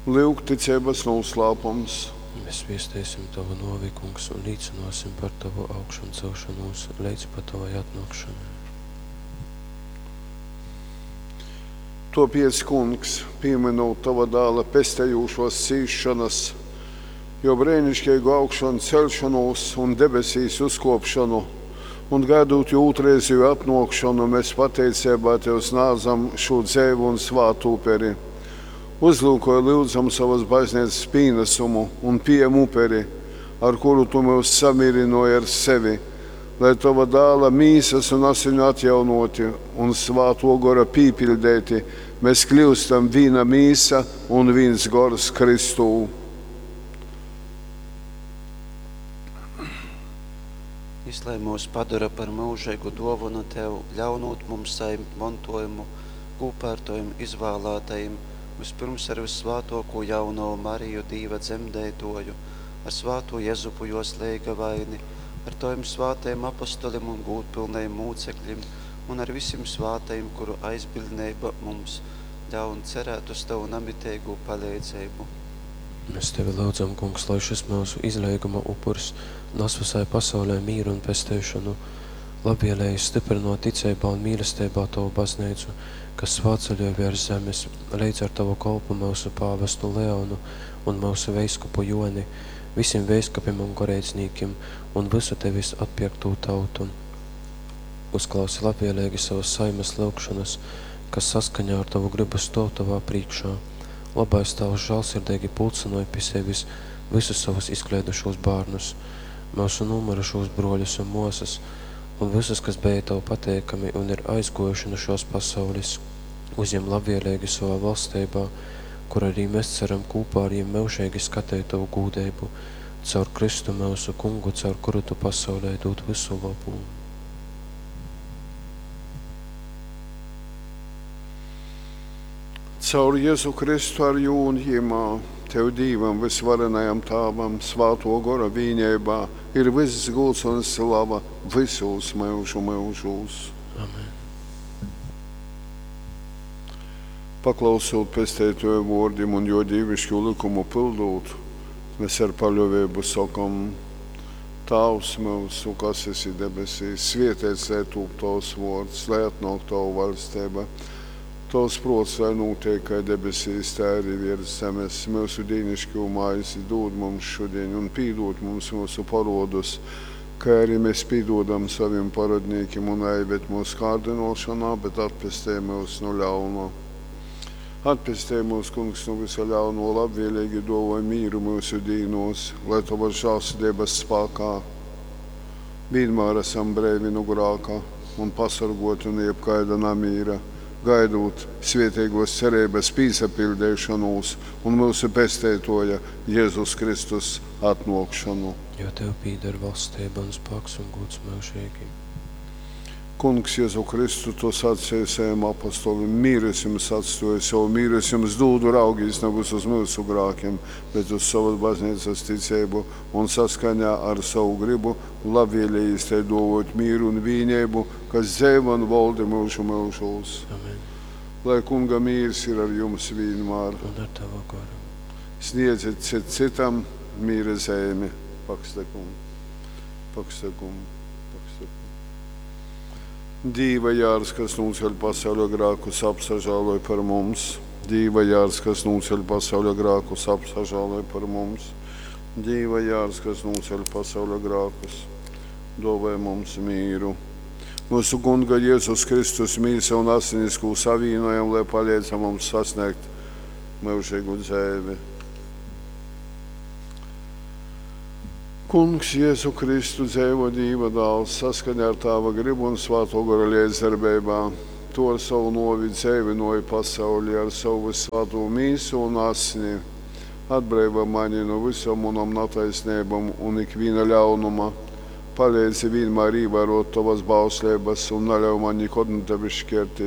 Lūk, ticības noslēpums. Mēs viestēsim Tavu novi, Kungs, un līdzināsim par Tavu augšanu celšanos, līdz pa Tavai atnākšanai. Topies, Kungs, pieminot Tava dēla pestējūšos cīšanas, jo brēnišķīgu augšanu celšanos un debesīs uzkopšanu, un gaidot jūtreizēju atnākšanu, mēs pateicībā Tev snādzam šo dzēvu un svātu uperi. Uzlūkoju lūdzam savas baznīcas pienesumu un pieejam uperi, ar kuru Tu mūs samierinoji ar sevi, lai Tava dēla mīsas un asiņu atjaunoti un svāto gora pīpildēti, mēs kļūstam viena mīsa un viens gors Kristū. Lai mūs padara par mūžīgu dāvanu Tev, ļaunot mums savu mantojumu, kūpērtojumu izvēlētajiem, vispirms ar visvātoko jauno Mariju Dīva dzemdētoju, ar svāto Jezupu jos leiga vaini, ar tojiem svātajiem apostoliem un gūtpilnējiem mūcekļiem, un ar visiem svātajiem, kuru aizbildnība mums ļaun cerēt uz Tavu namitēgu palīdzību. Mēs Tevi lūdzam, Kungs, lai šis mūsu izlieguma upurs nes visai pasaulē mīru un pestēšanu, labvēlēji stiprinot ticībā un mīlestībā Tavu baznīcu, kas svāceļoja virs zemes, līdz ar Tavu kalpu mūsu pāvestu Leonu un mūsu veiskupu Joni, visiem veiskapiem un garīdzniekiem un visu Tevis atpirkto tautu. Uzklausi labvēlīgi savas saimes lūgšanas, kas saskaņā ar Tavu gribu stāv Tavā priekšā. Labais Tavs žēlsirdīgi pulcinoja pie sevis visus savus izklaidušos bērnus, mūsu numurašos broļus un mosas, un visus, kas bija Tavu pateikami un ir aizgojuši no šos pasaules, uzņem labvēlīgi savā valstībā, kur arī mēs ceram kopā ar viņiem mūžīgi skatīt Tavu gūdību, caur Kristu mūsu Kungu, caur kuru Tu pasaulē dod visu labu. Caur Jēzu Kristu ar jūnu ģimā, Tev Dīvam visvarenajam Tāvam, svāto gora vīņēbā, ir viss gulds un slava visos mūžu mūžos. Amen. Paklausot pestētoju vārdiem un jo dievišķu likumu pildot, mēs ar paļāvību sakam: Tavs mūsu, kas esi debesīs, svētīts lai top Tavs vārds, lai atnāk Tava valstība. Tavs prots, lai notiek kā debesīs, tā arī virs zemes. Mūsu dienisku maizi dod mums šodien un pīdod mums mūsu parodus, kā arī mēs pīdodam saviem parodniekiem, un aizved mūsu kārdinošanā, bet atpestē mūs no ļauna. Atpestē mūs, Kungs, no visa ļauno, labvēlīgi dāvāj mīru mūsu dīnos, lai Tava žēlsirdības spēkā vienmēr esam brīvi no grēka un pasargoti no jebkaida namīra, gaidot svētīgos cerības pīsapildēšanos un mūsu pestētoja Jēzus Kristus atnākšanu. Jo Tev pīdar valstība un spēks un gods mūžīgi. Kungs, Jēzu Kristu, Tu sacīji saviem apostolim: mīres jums atstāju, savu mīres jums dodu, raugīs nevis uz mūsu grēkiem, bet uz savu baznīcas ticību, un saskaņā ar savu gribu labvēlīgi tai dāvāt mīru un vienību, kas dzīvo un valda mūžu mūžos. Amen. Lai Kunga mīrs ir ar jums vienmēr. Un ar Tavu garu. Sniedziet citam mīra zemi. Pakstekum. Dīva Jārs, kas nūceļ pasauļa grākus, apsažāloja par mums. Dīva Jārs, kas nūceļ pasauļa grākus, apsažāloja par mums. Dīva Jārs, kas nūceļ pasauļa grākus, dāvāj mums mīru. Mūsu Kunga Jēzus Kristus mīsa un asinisku savīnojam, lai palīdza mums sasniegt mūžīgu dzīvi. Kungs, Jēzu Kristu, dzīvo Dieva dēls, saskaņā ar Tava gribu un svāto gara līdzdarbībā, to ar savu novi dzīvinoja pasauli ar savu svāto mīsu un asni. Atbrīvo mani no visam manam netaisnībam un ikviena ļaunuma. Palīdzi vienmēr ievērot Tavas bauslības un neļauj man nekad no Tevis šķirties.